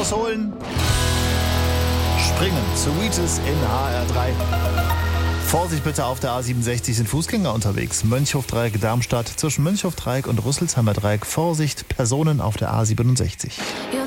rausholen. Springen zu Wheaties in HR3. Vorsicht bitte, auf der A67 sind Fußgänger unterwegs. Mönchhofdreieck Darmstadt zwischen Mönchhofdreieck und Rüsselsheimer Dreieck. Vorsicht, Personen auf der A67.